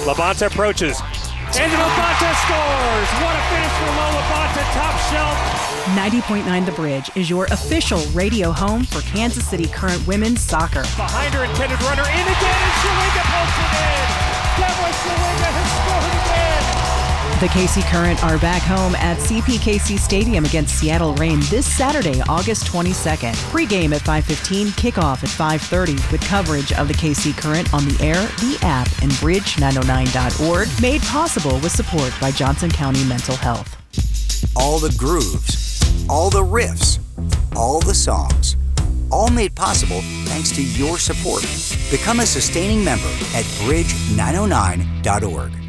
Labonte approaches. And Labonte scores! What a finish for Lo Labonte, top shelf. 90.9 The Bridge is your official radio home for Kansas City Current women's soccer. Behind her intended runner, in again, and Shawinga pulls it in. Deborah Shawinga has scored again. The KC Current are back home at CPKC Stadium against Seattle Reign this Saturday, August 22nd. Pre-game at 5:15, kickoff at 5:30 with coverage of the KC Current on the air, the app, and bridge909.org. Made possible with support by Johnson County Mental Health. All the grooves, all the riffs, all the songs, all made possible thanks to your support. Become a sustaining member at bridge909.org.